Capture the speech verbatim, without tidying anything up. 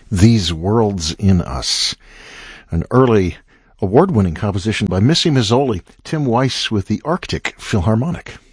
These Worlds in Us, an early award-winning composition by Missy Mazzoli, Tim Weiss with the Arctic Philharmonic.